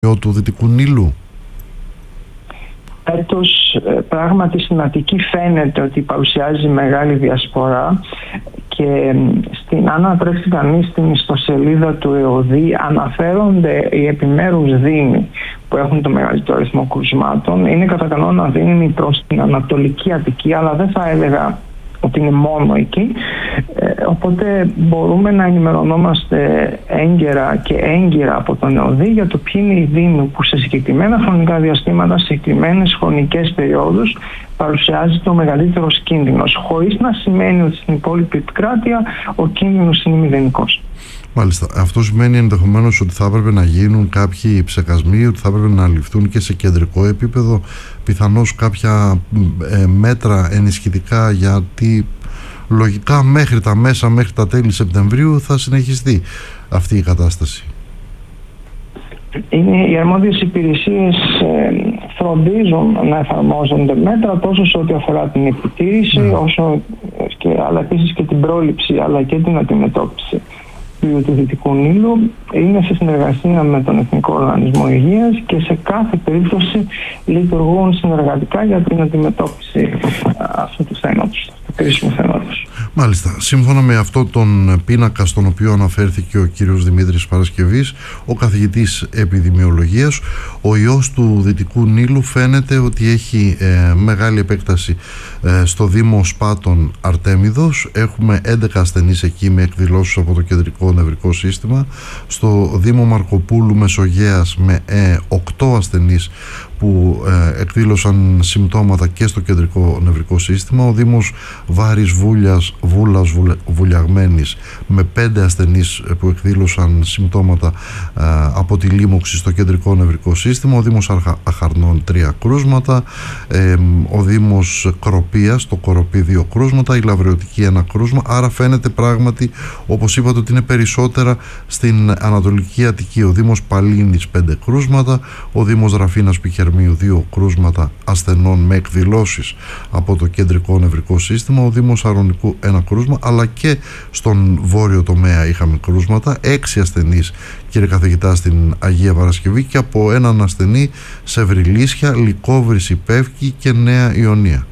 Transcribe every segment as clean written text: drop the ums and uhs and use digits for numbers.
ιό του Δυτικού Νείλου? Έτος πράγματι στην Αττική φαίνεται ότι παρουσιάζει μεγάλη διασπορά και αν ανατρέξει κανείς στην ιστοσελίδα του ΕΟΔΗ αναφέρονται οι επιμέρους δήμοι που έχουν το μεγαλύτερο αριθμό κρουσμάτων. Είναι κατά κανόνα δήμοι προς την Ανατολική Αττική, αλλά δεν θα έλεγα ότι είναι μόνο εκεί, οπότε μπορούμε να ενημερωνόμαστε έγκαιρα και έγκυρα από τον ΕΟΔΗ για το ποιοι είναι οι δήμοι που σε συγκεκριμένα χρονικά διαστήματα, σε συγκεκριμένες χρονικές περιόδους παρουσιάζει το μεγαλύτερος κίνδυνος, χωρίς να σημαίνει ότι στην υπόλοιπη επικράτεια ο κίνδυνος είναι μηδενικός. Μάλιστα. Αυτό σημαίνει ενδεχομένως ότι θα έπρεπε να γίνουν κάποιοι ψεκασμοί, ότι θα έπρεπε να ληφθούν και σε κεντρικό επίπεδο πιθανώς κάποια μέτρα ενισχυτικά, γιατί λογικά μέχρι τα τέλη Σεπτεμβρίου θα συνεχιστεί αυτή η κατάσταση. Οι αρμόδιες υπηρεσίες φροντίζουν να εφαρμόζονται μέτρα τόσο σε ό,τι αφορά την επιτήρηση, όσο αλλά επίσης και την πρόληψη αλλά και την αντιμετώπιση του Δυτικού Νείλου. Είναι σε συνεργασία με τον Εθνικό Οργανισμό Υγείας και σε κάθε περίπτωση λειτουργούν συνεργατικά για την αντιμετώπιση αυτού του θέματος, του κρίσιμου θέματος. Μάλιστα. Σύμφωνα με αυτό τον πίνακα στον οποίο αναφέρθηκε ο κύριος Δημήτρης Παρασκευής, ο καθηγητής επιδημιολογίας, ο ιός του Δυτικού Νείλου φαίνεται ότι έχει μεγάλη επέκταση στο Δήμο Σπάτων Αρτέμιδος. Έχουμε 11 ασθενείς εκεί με εκδηλώσεις από το κεντρικό νευρικό σύστημα. Στο Δήμο Μαρκοπούλου Μεσογέας με 8 ασθενείς που εκδήλωσαν συμπτώματα και στο κεντρικό νευρικό σύστημα. Ο Δήμος Βάρης Βούλας Βουλιαγμένης με 5 ασθενείς που εκδήλωσαν συμπτώματα από τη λίμωξη στο κεντρικό νευρικό σύστημα. Ο Δήμος Αχαρνών 3 κρούσματα. Ο Δήμος Κροπίας, το Κοροπή 2 κρούσματα. Η Λαβρεωτική 1 κρούσμα. Άρα φαίνεται πράγματι, όπως είπατε, ότι είναι περισσότερα στην Ανατολική Αττική. Ο Δήμος Παλίνης 5 κρούσματα. Ο Δήμος Ραφίνας Πικερμίου 2 κρούσματα ασθενών με εκδηλώσεις από το κεντρικό νευρικό σύστημα. Ο Δήμος Αρωνικού 1 κρούσμα, αλλά και στον βόρειο τομέα είχαμε κρούσματα. 6 ασθενείς, κύριε καθηγητά, στην Αγία Παρασκευή και από έναν ασθενή σε Βρυλίσια, Λυκόβρηση, Πεύκη και Νέα Ιωνία.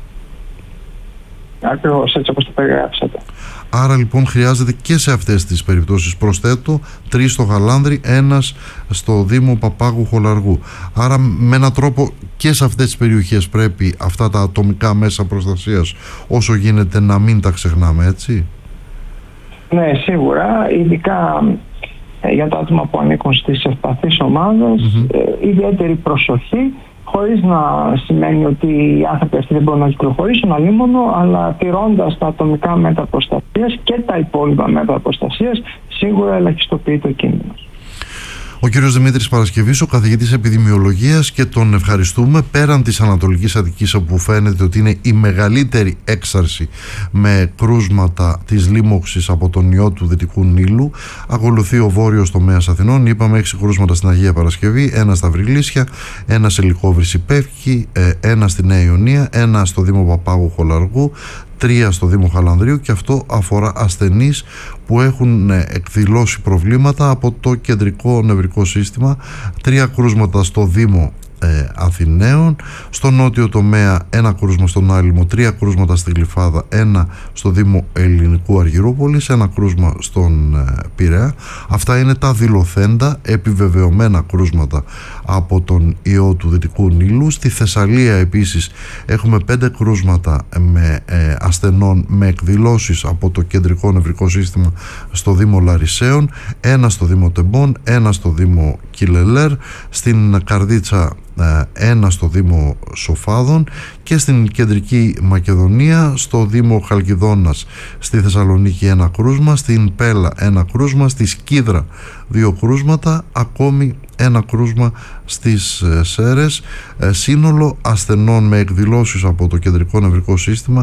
Ακριβώς έτσι όπως το περιγράψατε. Άρα λοιπόν χρειάζεται και σε αυτές τις περιπτώσεις, προσθέτω, 3 στο Γαλάνδρι, 1 στο Δήμο Παπάγου Χολαργού. Άρα με έναν τρόπο και σε αυτές τις περιοχές πρέπει αυτά τα ατομικά μέσα προστασίας όσο γίνεται να μην τα ξεχνάμε, έτσι? Ναι, σίγουρα, ειδικά για τα άτομα που ανήκουν στις ευπαθείς ομάδες, ιδιαίτερη προσοχή, χωρίς να σημαίνει ότι οι άνθρωποι αυτοί δεν μπορούν να κυκλοφορήσουν αλίμονο, αλλά τηρώντας τα ατομικά μέτρα προστασίας και τα υπόλοιπα μέτρα προστασίας, σίγουρα ελαχιστοποιεί το κίνδυνο. Ο κύριος Δημήτρης Παρασκευής, ο καθηγητής επιδημιολογίας, και τον ευχαριστούμε. Πέραν της Ανατολικής Αττικής, όπου φαίνεται ότι είναι η μεγαλύτερη έξαρση με κρούσματα της λίμωξης από τον ιό του Δυτικού Νείλου, ακολουθεί ο βόρειος τομέας Αθηνών. Είπαμε 6 κρούσματα στην Αγία Παρασκευή, 1 στα Βρυλίσια, 1 σε Λυκόβρηση Πεύκη, 1 στη Νέα Ιωνία, 1 στο Δήμο Παπάγου Χολαργού, 3 στο Δήμο Χαλανδρίου, και αυτό αφορά ασθενείς που έχουν εκδηλώσει προβλήματα από το κεντρικό νευρικό σύστημα. 3 κρούσματα στο Δήμο Αθηναίων, στο νότιο τομέα 1 κρούσμα στον Άλυμο, 3 κρούσματα στη Γλυφάδα, 1 στο Δήμο Ελληνικού Αργυρούπολης, 1 κρούσμα στον Πειραιά. Αυτά είναι τα δηλωθέντα επιβεβαιωμένα κρούσματα από τον ιό του Δυτικού Νείλου. Στη Θεσσαλία επίσης έχουμε 5 κρούσματα με ασθενών με εκδηλώσεις από το κεντρικό νευρικό σύστημα στο Δήμο Λαρισαίων, 1 στο Δήμο Τεμπών, 1 στο Δήμο Κιλελέρ, στην Καρδίτσα 1 στο Δήμο Σοφάδων, και στην Κεντρική Μακεδονία στο Δήμο Χαλκιδόνας στη Θεσσαλονίκη 1 κρούσμα, στην Πέλα 1 κρούσμα, στη Σκίδρα 2 κρούσματα, ακόμη 1 κρούσμα στις Σέρρες. Σύνολο ασθενών με εκδηλώσεις από το κεντρικό νευρικό σύστημα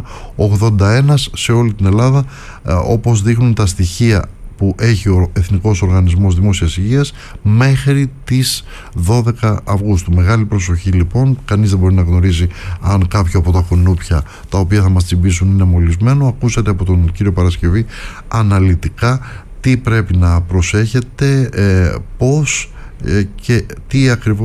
81 σε όλη την Ελλάδα, όπως δείχνουν τα στοιχεία που έχει ο Εθνικός Οργανισμός Δημόσιας Υγείας μέχρι τις 12 Αυγούστου. Μεγάλη προσοχή λοιπόν, κανείς δεν μπορεί να γνωρίζει αν κάποιο από τα κουνούπια τα οποία θα μας τσιμπήσουν είναι μολυσμένο. Ακούσατε από τον κύριο Παρασκευή αναλυτικά τι πρέπει να προσέχετε, πώς και τι ακριβώς